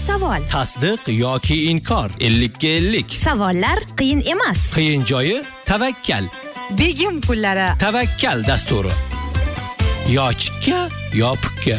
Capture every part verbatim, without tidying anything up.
savol. Tasdiq yoki inkor. ellik ga ellik. Savollar qiyin emas. Qiyin joyi tavakkal. Begim pullari. Tavakkal dasturi. Yo chikka, yo pukka.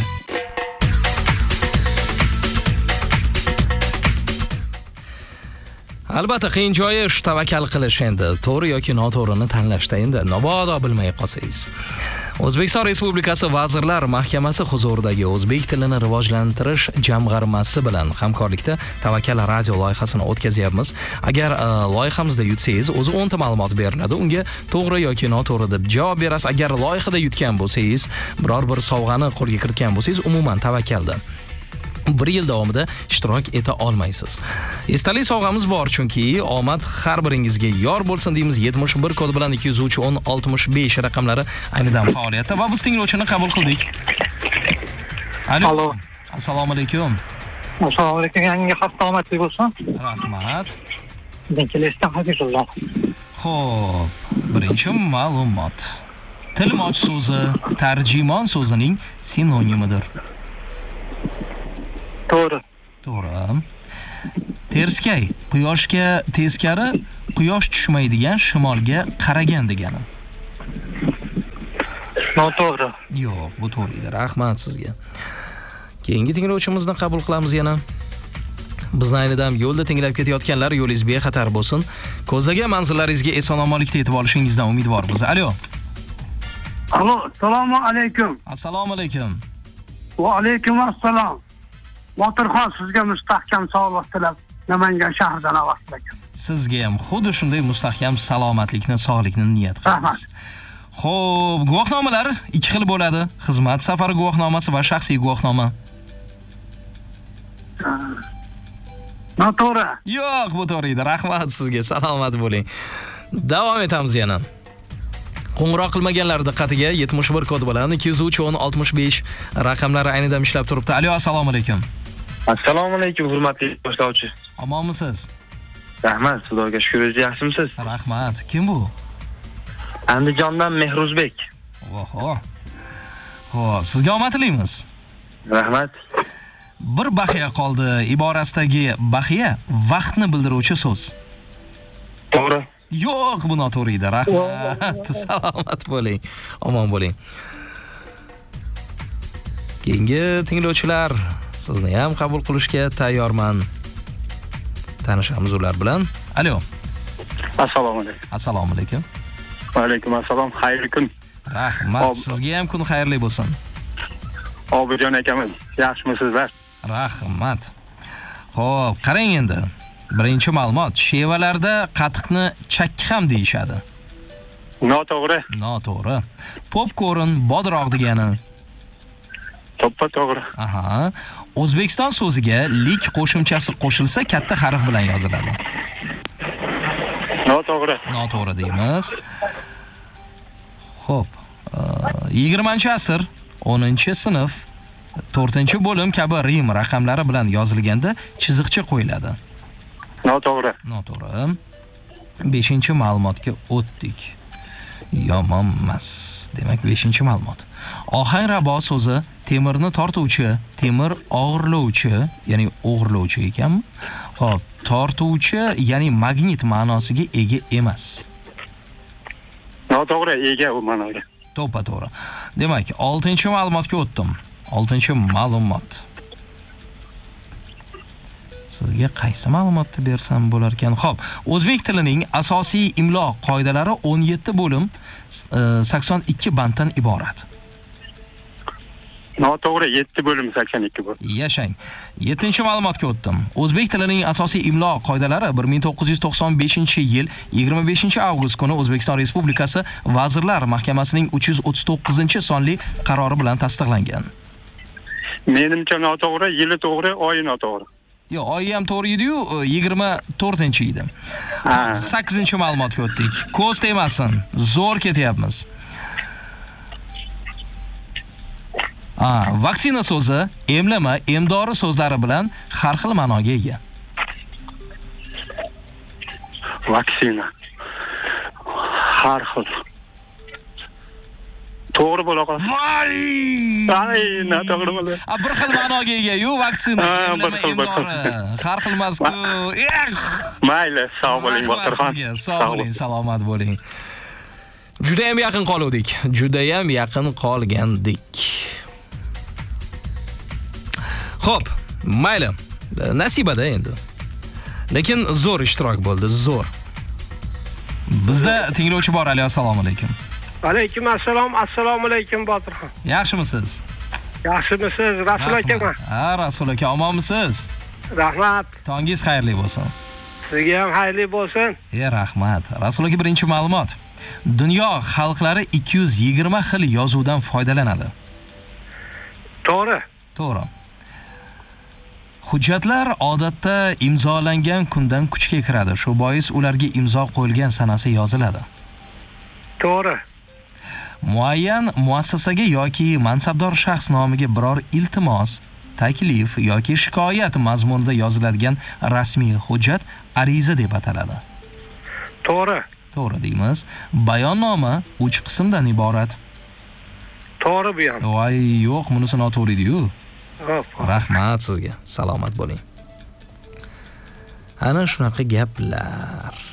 Albatta qiyin joyi shu tavakkal qilish endi. To'g'ri yoki noto'g'rini tanlashda endi mabodo bilmay qolsangiz. O'zbekiston Respublikasi Vazirlar Mahkamasi huzuridagi o'zbek tilini rivojlantirish jamg'armasi bilan hamkorlikda Tavakkal radio loyihasini o'tkazyapmiz. Agar uh, loyihamizda yutsangiz, o'zi o'n ta ma'lumot beriladi. Unga to'g'ri yoki noto'g'ri deb javob berasiz. Agar loyihada yutgan bo'lsangiz, biror bir sovg'ani qo'lga kiritgan bo'lsangiz, umuman tavakkalda bir yil davomida ishtirok eta olmaysiz. Esdalik sovg'amiz bor, chunki omad har biringizga yor bo'lsin deymiz. yetmish bir kod bilan ikki yuz uch o'n oltmish besh raqamlari aynidan faoliyatda va biz tinglovchini qabul qildik. Alo. Alo. Assalomu alaykum. Assalomu alaykum. Yangi hafta omadli bo'lsin. Rahmat. Men kelishdan Habibulloh. Xo'p, birinchi ma'lumot. Tilmoch so'zi tarjimon so'zining sinonimidir. To'g'ri. To'g'ri. Terskay, quyoshga teskari, quyosh tushmaydigan shimolga qaragan degani. Noto'g'ri. Yo'q, bu to'g'ri edi. Rahmat sizga. Keyingi tinglovchimizni qabul qilamiz yana. Bizni aynidan yo'lda tinglab ketayotganlar, yo'lingiz bexatar bo'lsin. Ko'zlagan manzillaringizga eson-omonlikda yetib olishingizdan umidvormiz. Alo. Alo, assalomu alaykum. Assalomu alaykum. Va alaykum assalom. Botirxon, sizga mustahkam sog'lik tilab, Namangan shahridan avashlagan. Sizga ham xuddi shunday mustahkam salomatlikni, sog'likni niyat qilamiz. Xo'p, guvohnomalar ikki xil bo'ladi. Xizmat safari guvohnomasi va shaxsiy guvohnoma. Noto'g'ri. Yo'q, bu to'g'ri edi. Rahmat sizga. Salomat bo'ling. Davom etamiz yana. Qo'ng'iroq qilmaganlar diqqatiga yetmish bir kod bilan ikki yuz uch o'n oltmish besh raqamlari aynidan ishlab turibdi. Alo, assalomu alaykum. Assalomu alaykum, hurmatli boshlovchi. Omonmisiz? Rahmat, Xudoga shukr, o'zingiz yaxshimisiz? Rahmat. Kim bu? Andijondan Mehruzbek. Oho. Xo'p, sizga omad tilaymiz. Rahmat. Bir baxiya qoldi. Iborasidagi baxiya vaqtni bildiruvchi so'z. To'g'ri. Yo'q, bu noto'g'ri edi. Rahmat. Salomat bo'ling. Omon bo'ling. Keyingi tinglovchilar, sizni ham qabul qilishga tayyorman. Tanishamiz ular bilan. Alo. Assalomu alaykum. Assalomu alaykum. Va alaykum assalom. Xayrli kun. Rahmat. Sizga ham kun xayrli bo'lsin. Obidjon akamiz, yaxshimisizlar? Rahmat. Xo'p, qarang endi. Birinchi ma'lumot, shevalarda qatiqni chakki ham deyishadi. Noto'g'ri. Noto'g'ri. Popcorn bodroq degani. To'ppa to'g'ri. Aha. O'zbekiston so'ziga lik qo'shimchasi qo'shilsa katta harf bilan yoziladi. Noto'g'ri. Noto'g'ri deymiz. Xo'p, yigirmanchi asr, o'ninchi sinf, to'rtinchi bo'lim kabi Rim raqamlari bilan yozilganda chiziqcha qo'yiladi. Noto'g'ri. Noto'g'ri. beshinchi ma'lumotga o'tdik. Yomon emas. Demak, beshinchi ma'lumot. Ohangrabo so'zi temirni tortuvchi, temir o'g'irlovchi, ya'ni o'g'irlovchi ekan. Xo'p, tortuvchi, ya'ni magnit ma'nosiga ega emas. Noto'g'ri, ega u ma'noga. To'ppa to'g'ri. Demak, oltinchi ma'lumotga o'tdim. oltinchi ma'lumot. Sizga qaysi ma'lumotni bersam bo'lar ekan? Xo'p, o'zbek tilining asosiy imlo qoidalari o'n yetti bo'lim, sakson ikki banddan iborat. Noto'g'ri, yetti bo'lim sakson ikki bo'lim. Yashang. yettinchi ma'lumotga o'tdim. O'zbek tilining asosiy imlo qoidalari bir ming to'qqiz yuz to'qson beshinchi yil yigirma beshinchi avgust kuni O'zbekiston Respublikasi Vazirlar Mahkamasining uch yuz o'ttiz to'qqizinchi sonli qarori bilan tasdiqlangan. Menimcha noto'g'ri, yili to'g'ri, oyi noto'g'ri. Yo'q, oyi ham to'g'ri edi-yu, yigirma to'rtinchi edi. sakkizinchi ma'lumotga o'tdik. Ko'z tegmasin. Zo'r ketyapmiz. Ha, vaksina so'zi emlama, emdori so'zlari bilan har xil ma'noga ega. Vaksina. Har xil. To'g'ri bo'la qolsin. Voy! Ay, noto'g'ri bo'ldi. A bir xil ma'noga ega-yu vaksina. Ha, bir xil, bir xil. Har xil emas-ku. Mayli, sog' bo'ling, Botirxon. Sog' bo'ling, salomat bo'ling. Juda ham yaqin qoluvdik. Juda ham yaqin qolgandik. Xo'p, mayli. Nasibada endi. Lekin zo'r ishtirok bo'ldi, zo'r. Bizda tinglovchi bor, Ali, assalomu alaykum. Alaykum assalom, assalomu alaykum Botirxon. Yaxshimisiz? Yaxshimisiz, Rasul akaman? Ha, Rasul aka, omonmisiz? Rahmat. Tongingiz xayrli bo'lsin. Sizga ham xayrli bo'lsin. E, rahmat. Rasul aka, birinchi ma'lumot. Dunyo xalqlari ikki yuz yigirma xil yozuvdan foydalanadi. To'g'ri. To'g'ri. Hujjatlar odatda imzolangan kundan kuchga kiradi. Shu bois ularga imzo qo'yilgan sanasi yoziladi. To'g'ri. Muayyan muassasaga yoki mansabdor shaxs nomiga biror iltimos, taklif yoki shikoyat mazmunida yoziladigan rasmiy hujjat ariza deb ataladi. To'g'ri. To'g'ri deymiz. Bayonnoma uch qismdan iborat. To'g'ri bu ham. Voy, yo'q, bunisi noto'g'ri edi-yu. Xo'p. Rahmat sizga. Salomat bo'ling. Ana shunaqa gaplar.